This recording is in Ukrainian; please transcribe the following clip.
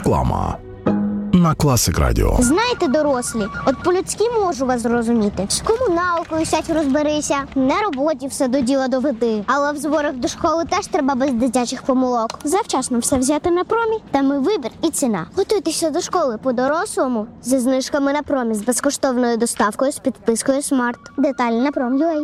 Реклама на Класик Радіо. Знаєте, дорослі, от по-людськи можу вас зрозуміти. З комуналкою сядь розберися, на роботі все до діла доведи. Але в зборах до школи теж треба без дитячих помилок. Завчасно все взяти на промі, там і вибір, і ціна. Готуйтеся до школи по-дорослому зі знижками на промі, з безкоштовною доставкою, з підпискою Смарт. Деталі на Prom.ua.